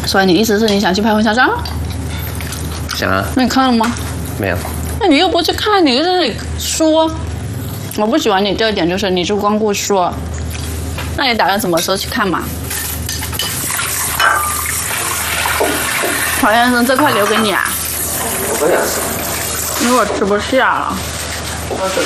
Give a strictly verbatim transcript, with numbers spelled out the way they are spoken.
所以你意思是你想去拍婚纱照？ 想啊。 那你看了吗？ 没有。 那你又不去看，你就在那里说。我不喜欢你第二点就是你就光顾说。那你打算什么时候去看嘛？黄先生，这块留给你啊。 我不想吃。 因为我吃不下了。 我知